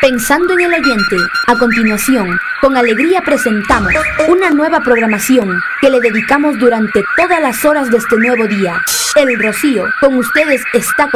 Pensando en el oyente, a continuación, con alegría presentamos una nueva programación que le dedicamos durante todas las horas de este nuevo día. El Rocío, con ustedes está